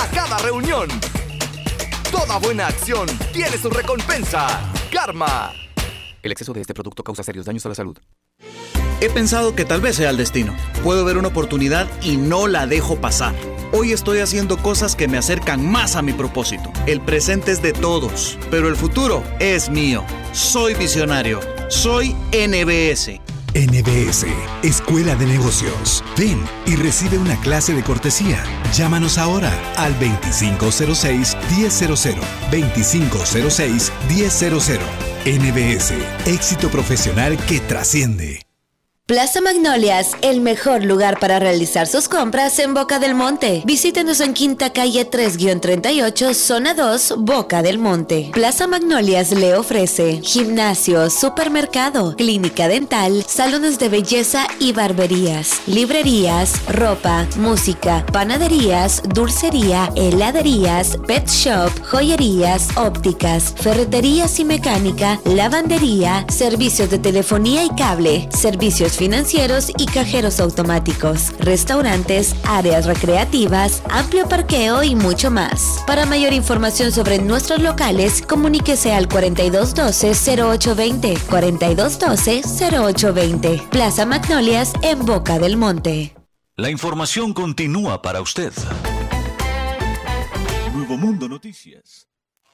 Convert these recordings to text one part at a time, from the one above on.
a cada reunión. Toda buena acción tiene su recompensa. Karma. El exceso de este producto causa serios daños a la salud. He pensado que tal vez sea el destino. Puedo ver una oportunidad y no la dejo pasar. Hoy estoy haciendo cosas que me acercan más a mi propósito. El presente es de todos, pero el futuro es mío. Soy visionario. Soy NBS. NBS, Escuela de Negocios. Ven y recibe una clase de cortesía. Llámanos ahora al 2506-1000. 2506-1000. NBS, éxito profesional que trasciende. Plaza Magnolias, el mejor lugar para realizar sus compras en Boca del Monte. Visítenos en Quinta Calle 3-38, Zona 2, Boca del Monte. Plaza Magnolias le ofrece gimnasio, supermercado, clínica dental, salones de belleza y barberías, librerías, ropa, música, panaderías, dulcería, heladerías, pet shop, joyerías, ópticas, ferreterías y mecánica, lavandería, servicios de telefonía y cable, servicios financieros y cajeros automáticos, restaurantes, áreas recreativas, amplio parqueo y mucho más. Para mayor información sobre nuestros locales, comuníquese al 4212-0820, 4212-0820. Plaza Magnolias en Boca del Monte. La información continúa para usted. Nuevo Mundo Noticias.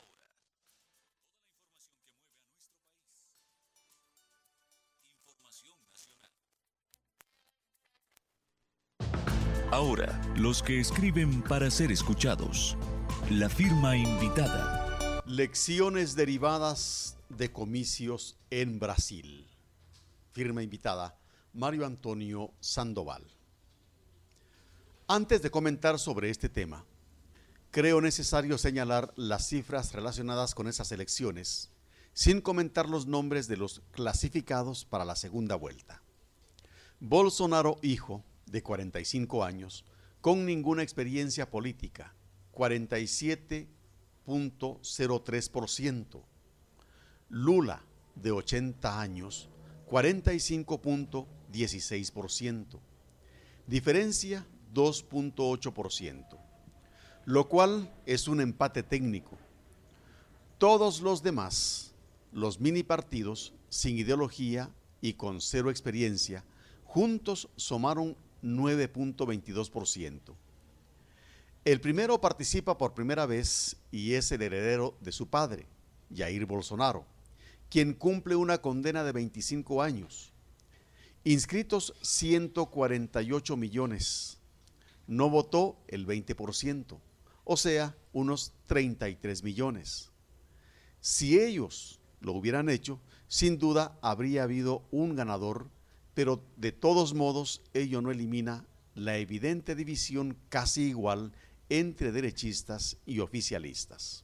Ahora, los que escriben para ser escuchados. La firma invitada. Lecciones derivadas de comicios en Brasil. Firma invitada, Mario Antonio Sandoval. Antes de comentar sobre este tema, creo necesario señalar las cifras relacionadas con esas elecciones, sin comentar los nombres de los clasificados para la segunda vuelta. Bolsonaro, hijo, de 45 años, con ninguna experiencia política, 47.03%. Lula, de 80 años, 45.16%. Diferencia, 2.8%, lo cual es un empate técnico. Todos los demás, los mini partidos, sin ideología y con cero experiencia, juntos sumaron 9.22%. El primero participa por primera vez y es el heredero de su padre, Jair Bolsonaro, quien cumple una condena de 25 años. Inscritos 148 millones. No votó el 20%, o sea, unos 33 millones. Si ellos lo hubieran hecho, sin duda habría habido un ganador, pero de todos modos ello no elimina la evidente división casi igual entre derechistas y oficialistas.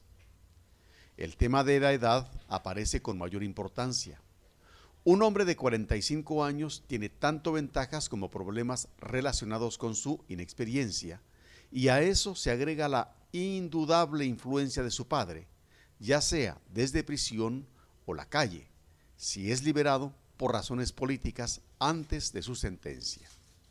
El tema de la edad aparece con mayor importancia. Un hombre de 45 años tiene tanto ventajas como problemas relacionados con su inexperiencia, y a eso se agrega la indudable influencia de su padre, ya sea desde prisión o la calle, si es liberado por razones políticas antes de su sentencia.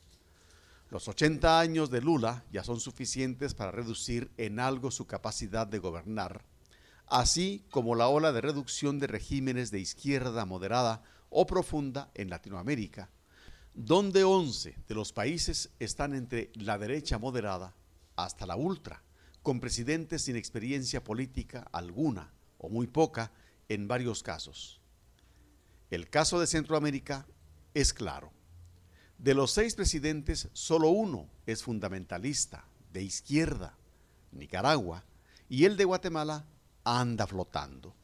Los 80 años de Lula ya son suficientes para reducir en algo su capacidad de gobernar, así como la ola de reducción de regímenes de izquierda moderada o profunda en Latinoamérica, donde 11 de los países están entre la derecha moderada hasta la ultra, con presidentes sin experiencia política alguna o muy poca en varios casos. El caso de Centroamérica es claro. De los 6 presidentes, solo uno es fundamentalista, de izquierda, Nicaragua, y el de Guatemala anda flotando.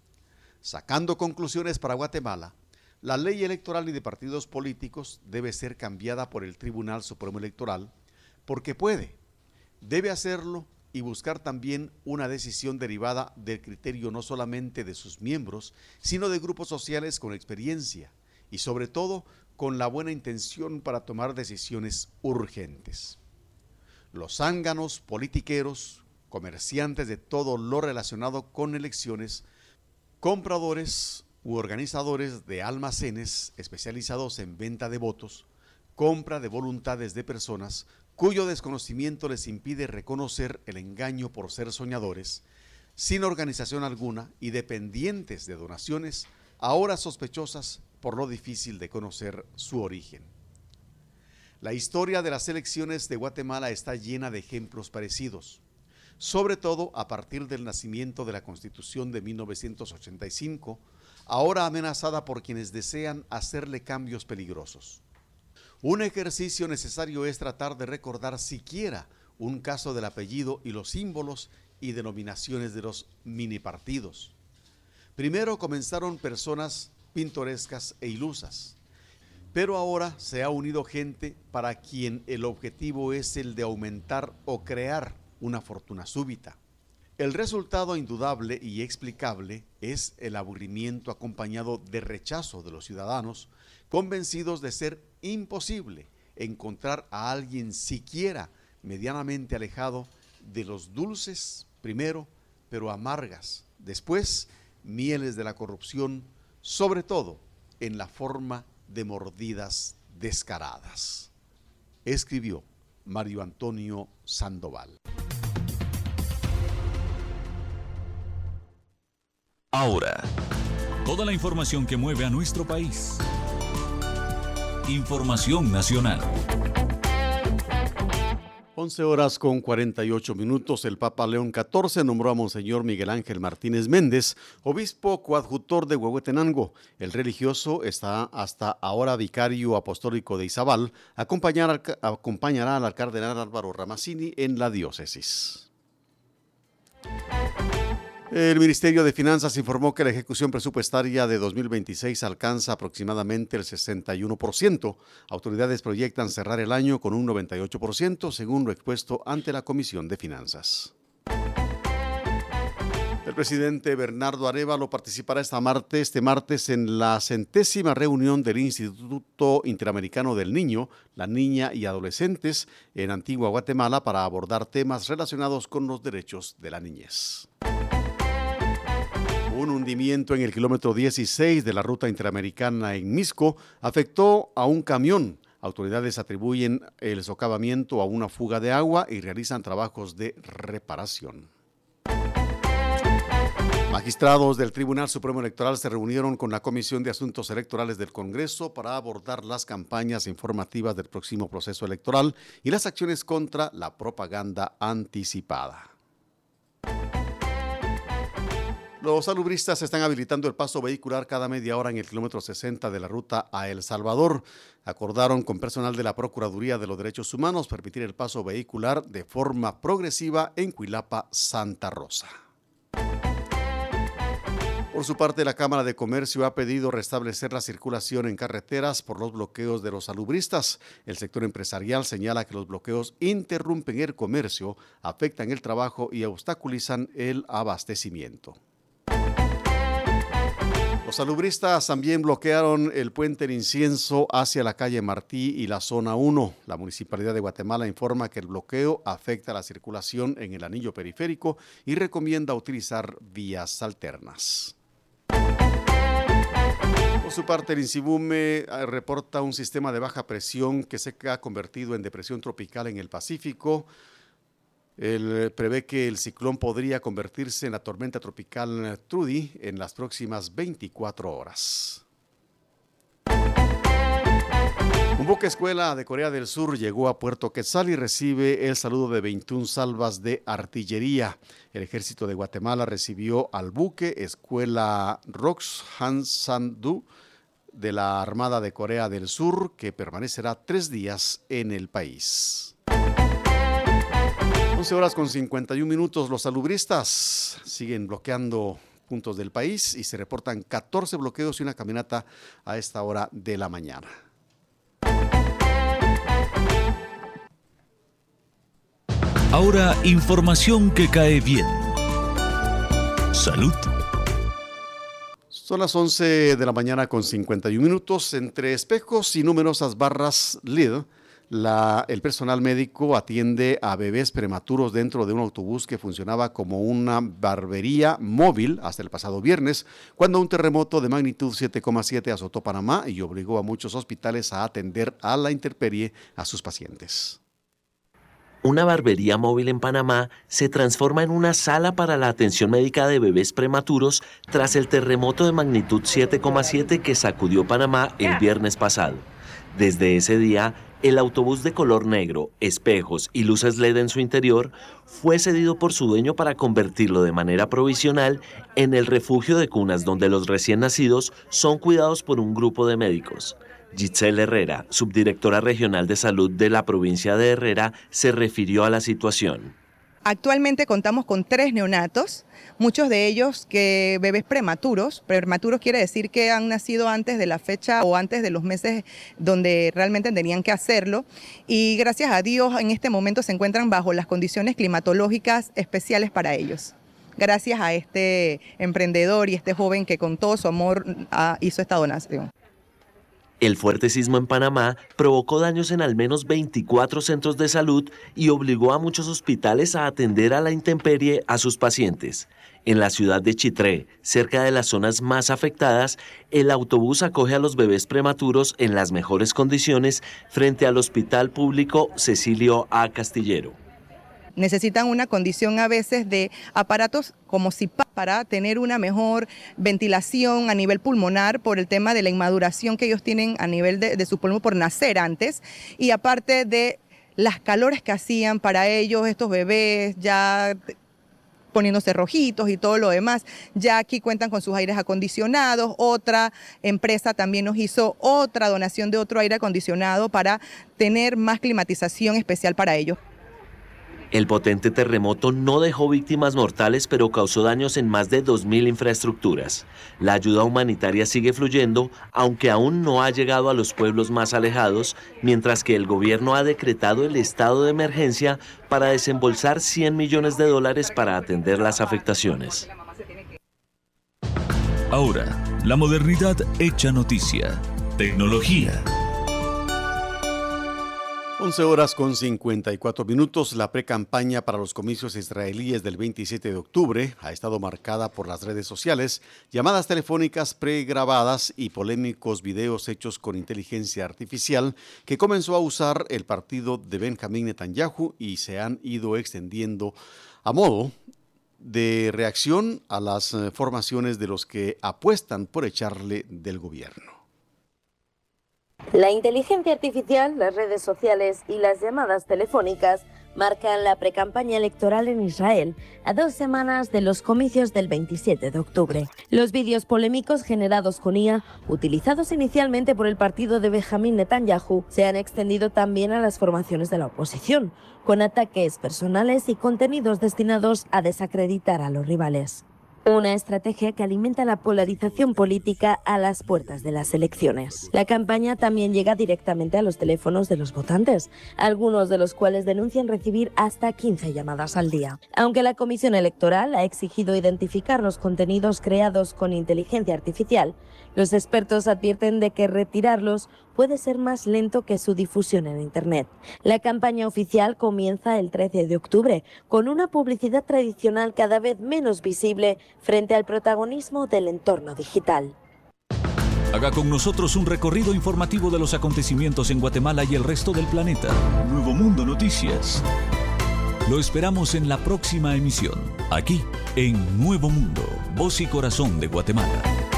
Sacando conclusiones para Guatemala, la ley electoral y de partidos políticos debe ser cambiada por el Tribunal Supremo Electoral, porque debe hacerlo y buscar también una decisión derivada del criterio no solamente de sus miembros, sino de grupos sociales con experiencia y sobre todo con la buena intención para tomar decisiones urgentes. Los zánganos, politiqueros, comerciantes de todo lo relacionado con elecciones, compradores u organizadores de almacenes especializados en venta de votos, compra de voluntades de personas, cuyo desconocimiento les impide reconocer el engaño por ser soñadores, sin organización alguna y dependientes de donaciones, ahora sospechosas por lo difícil de conocer su origen. La historia de las elecciones de Guatemala está llena de ejemplos parecidos, sobre todo a partir del nacimiento de la Constitución de 1985, ahora amenazada por quienes desean hacerle cambios peligrosos. Un ejercicio necesario es tratar de recordar siquiera un caso del apellido y los símbolos y denominaciones de los mini partidos. Primero comenzaron personas pintorescas e ilusas, pero ahora se ha unido gente para quien el objetivo es el de aumentar o crear una fortuna súbita. El resultado indudable y explicable es el aburrimiento acompañado de rechazo de los ciudadanos, convencidos de ser imposible encontrar a alguien siquiera medianamente alejado de los dulces primero, pero amargas después, mieles de la corrupción, sobre todo en la forma de mordidas descaradas. Escribió Mario Antonio Sandoval. Ahora, Toda la información que mueve a nuestro país. información nacional. 11:48. El Papa León XIV nombró a Monseñor Miguel Ángel Martínez Méndez, obispo coadjutor de Huehuetenango. El religioso está hasta ahora vicario apostólico de Izabal, acompañará al cardenal Álvaro Ramazzini en la diócesis. El Ministerio de Finanzas informó que la ejecución presupuestaria de 2026 alcanza aproximadamente el 61%. Autoridades proyectan cerrar el año con un 98%, según lo expuesto ante la Comisión de Finanzas. El presidente Bernardo Arévalo participará este martes en la 100ª reunión del Instituto Interamericano del Niño, la Niña y Adolescentes en Antigua Guatemala para abordar temas relacionados con los derechos de la niñez. Un hundimiento en el kilómetro 16 de la ruta interamericana en Misco afectó a un camión. Autoridades atribuyen el socavamiento a una fuga de agua y realizan trabajos de reparación. Magistrados del Tribunal Supremo Electoral se reunieron con la Comisión de Asuntos Electorales del Congreso para abordar las campañas informativas del próximo proceso electoral y las acciones contra la propaganda anticipada. Los salubristas están habilitando el paso vehicular cada media hora en el kilómetro 60 de la ruta a El Salvador. Acordaron con personal de la Procuraduría de los Derechos Humanos permitir el paso vehicular de forma progresiva en Cuilapa, Santa Rosa. Por su parte, la Cámara de Comercio ha pedido restablecer la circulación en carreteras por los bloqueos de los salubristas. El sector empresarial señala que los bloqueos interrumpen el comercio, afectan el trabajo y obstaculizan el abastecimiento. Los salubristas también bloquearon el puente El Incienso hacia la calle Martí y la zona 1. La Municipalidad de Guatemala informa que el bloqueo afecta la circulación en el anillo periférico y recomienda utilizar vías alternas. Por su parte, el INSIBUME reporta un sistema de baja presión que se ha convertido en depresión tropical en el Pacífico. Él prevé que el ciclón podría convertirse en la tormenta tropical Trudy en las próximas 24 horas. Un buque escuela de Corea del Sur llegó a Puerto Quetzal y recibe el saludo de 21 salvas de artillería. El ejército de Guatemala recibió al buque escuela Rox Han San-du de la Armada de Corea del Sur, que permanecerá 3 días en el país. 11:51. Los salubristas siguen bloqueando puntos del país y se reportan 14 bloqueos y una caminata a esta hora de la mañana. Ahora, información que cae bien. Salud. Son las 11:51. Entre espejos y numerosas barras LED, el personal médico atiende a bebés prematuros dentro de un autobús que funcionaba como una barbería móvil hasta el pasado viernes, cuando un terremoto de magnitud 7,7 azotó Panamá y obligó a muchos hospitales a atender a la intemperie a sus pacientes. Una barbería móvil en Panamá se transforma en una sala para la atención médica de bebés prematuros tras el terremoto de magnitud 7,7 que sacudió Panamá el viernes pasado. Desde ese día, el autobús de color negro, espejos y luces LED en su interior fue cedido por su dueño para convertirlo de manera provisional en el refugio de cunas donde los recién nacidos son cuidados por un grupo de médicos. Giselle Herrera, subdirectora regional de salud de la provincia de Herrera, se refirió a la situación. Actualmente contamos con 3 neonatos, muchos de ellos que bebés prematuros. Prematuros quiere decir que han nacido antes de la fecha o antes de los meses donde realmente tenían que hacerlo. Y gracias a Dios en este momento se encuentran bajo las condiciones climatológicas especiales para ellos. Gracias a este emprendedor y este joven que con todo su amor hizo esta donación. El fuerte sismo en Panamá provocó daños en al menos 24 centros de salud y obligó a muchos hospitales a atender a la intemperie a sus pacientes. En la ciudad de Chitré, cerca de las zonas más afectadas, el autobús acoge a los bebés prematuros en las mejores condiciones frente al Hospital Público Cecilio A. Castillero. Necesitan una condición a veces de aparatos como CPAP para tener una mejor ventilación a nivel pulmonar por el tema de la inmaduración que ellos tienen a nivel de su pulmón por nacer antes, y aparte de las calores que hacían para ellos estos bebés ya poniéndose rojitos y todo lo demás. Ya aquí cuentan con sus aires acondicionados. Otra empresa también nos hizo otra donación de otro aire acondicionado para tener más climatización especial para ellos. El potente terremoto no dejó víctimas mortales, pero causó daños en más de 2.000 infraestructuras. La ayuda humanitaria sigue fluyendo, aunque aún no ha llegado a los pueblos más alejados, mientras que el gobierno ha decretado el estado de emergencia para desembolsar $100 millones para atender las afectaciones. Ahora, la modernidad hecha noticia. Tecnología. 11:54. La precampaña para los comicios israelíes del 27 de octubre ha estado marcada por las redes sociales, llamadas telefónicas pregrabadas y polémicos videos hechos con inteligencia artificial que comenzó a usar el partido de Benjamín Netanyahu y se han ido extendiendo a modo de reacción a las formaciones de los que apuestan por echarle del gobierno. La inteligencia artificial, las redes sociales y las llamadas telefónicas marcan la precampaña electoral en Israel a 2 semanas de los comicios del 27 de octubre. Los vídeos polémicos generados con IA, utilizados inicialmente por el partido de Benjamín Netanyahu, se han extendido también a las formaciones de la oposición, con ataques personales y contenidos destinados a desacreditar a los rivales. Una estrategia que alimenta la polarización política a las puertas de las elecciones. La campaña también llega directamente a los teléfonos de los votantes, algunos de los cuales denuncian recibir hasta 15 llamadas al día. Aunque la Comisión Electoral ha exigido identificar los contenidos creados con inteligencia artificial, los expertos advierten de que retirarlos puede ser más lento que su difusión en Internet. La campaña oficial comienza el 13 de octubre, con una publicidad tradicional cada vez menos visible frente al protagonismo del entorno digital. Haga con nosotros un recorrido informativo de los acontecimientos en Guatemala y el resto del planeta. Nuevo Mundo Noticias. Lo esperamos en la próxima emisión, aquí en Nuevo Mundo, voz y corazón de Guatemala.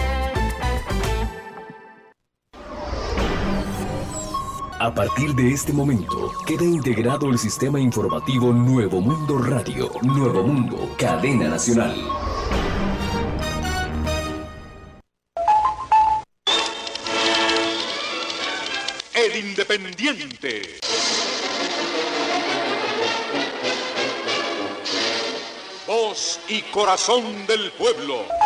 A partir de este momento, queda integrado el sistema informativo Nuevo Mundo Radio. Nuevo Mundo, cadena nacional. El Independiente. Voz y corazón del pueblo.